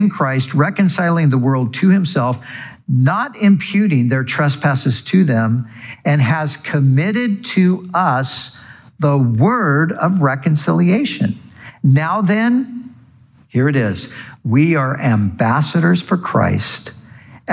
Christ, reconciling the world to himself, not imputing their trespasses to them, and has committed to us the word of reconciliation. Now then, here it is. We are ambassadors for Christ,